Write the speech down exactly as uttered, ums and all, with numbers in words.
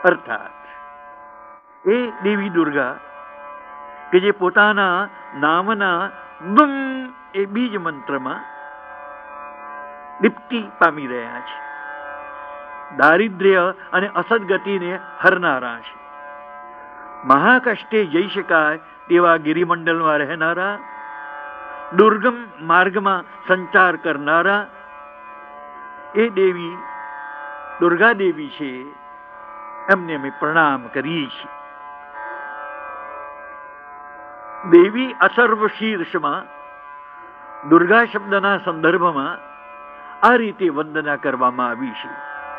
અર્થાત એ દેવી દુર્ગા કે જે પોતાના નામના દુમ એ બીજ મંત્રમાં દીપ્તિ પામી રહ્યા છે, દારિદ્ર્ય અને અસદગતિને હરનારા છે, મહાકષ્ટે જઈ શકાય તેવા ગિરિમંડળમાં રહેનારા, દુર્ગમ માર્ગમાં સંચાર કરનારા એ દેવી દુર્ગા દેવી છે. એમને અમે પ્રણામ કરીએ છીએ. દેવી અથર્વ શીર્ષમાં દુર્ગા શબ્દના સંદર્ભમાં આ રીતે વંદના કરવામાં આવી છે.